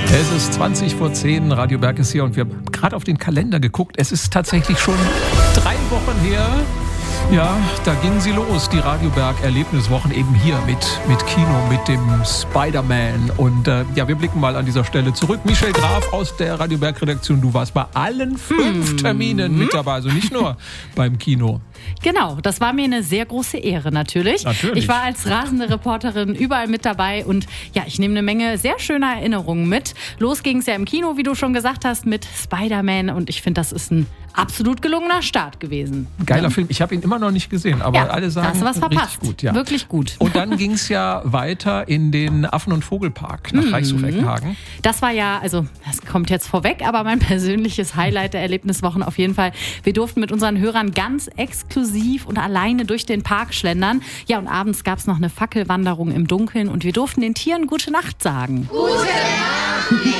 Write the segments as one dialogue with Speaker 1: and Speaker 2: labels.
Speaker 1: Es ist 20 vor 10, Radio Berg ist hier und wir haben gerade auf den Kalender geguckt. Es ist tatsächlich schon 3 Wochen her. Ja, da gingen sie los, die Radio Berg Erlebniswochen eben hier mit Kino, mit dem Spider-Man. Und wir blicken mal an dieser Stelle zurück. Michelle Graf aus der Radio Berg Redaktion, du warst bei allen 5 Terminen mit dabei, also nicht nur beim Kino.
Speaker 2: Genau, das war mir eine sehr große Ehre natürlich. Ich war als rasende Reporterin überall mit dabei und ja, ich nehme eine Menge sehr schöner Erinnerungen mit. Los ging es ja im Kino, wie du schon gesagt hast, mit Spider-Man und ich finde, das ist ein absolut gelungener Start gewesen.
Speaker 1: Geiler Film, ich habe ihn immer noch nicht gesehen, aber alle sagen,
Speaker 2: hast du was verpasst.
Speaker 1: Richtig gut. Ja.
Speaker 2: Wirklich gut.
Speaker 1: Und dann ging es ja weiter in den Affen- und Vogelpark nach Reichshof-Eckenhagen.
Speaker 2: Das war ja, also das kommt jetzt vorweg, aber mein persönliches Highlight der Erlebniswochen auf jeden Fall. Wir durften mit unseren Hörern ganz exklusiv und alleine durch den Park schlendern. Ja, und abends gab es noch eine Fackelwanderung im Dunkeln und wir durften den Tieren Gute Nacht sagen. Gute Nacht, liebe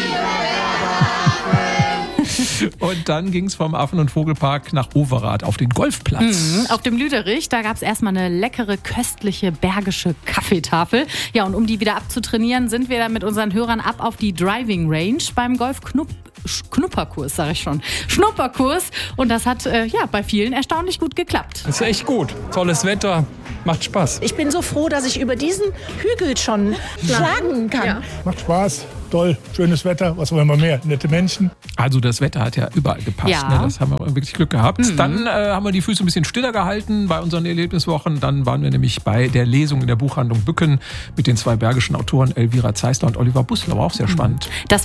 Speaker 1: Und dann ging es vom Affen- und Vogelpark nach Overath auf den Golfplatz.
Speaker 2: Auf dem Lüderich, da gab es erstmal eine leckere, köstliche bergische Kaffeetafel. Ja, und um die wieder abzutrainieren, sind wir dann mit unseren Hörern ab auf die Driving Range beim Golf-Knupperkurs, sage ich schon. Schnupperkurs. Und das hat bei vielen erstaunlich gut geklappt.
Speaker 3: Das ist echt gut. Tolles Wetter. Macht Spaß.
Speaker 4: Ich bin so froh, dass ich über diesen Hügel schon schlagen kann. Ja.
Speaker 5: Macht Spaß. Toll, schönes Wetter, was wollen wir mehr? Nette Menschen.
Speaker 1: Also das Wetter hat ja überall gepasst, ne? Das haben wir wirklich Glück gehabt. Dann haben wir die Füße ein bisschen stiller gehalten bei unseren Erlebniswochen. Dann waren wir nämlich bei der Lesung in der Buchhandlung Bücken mit den 2 bergischen Autoren Elvira Zeissler und Oliver Bussler. War auch sehr spannend.
Speaker 2: Das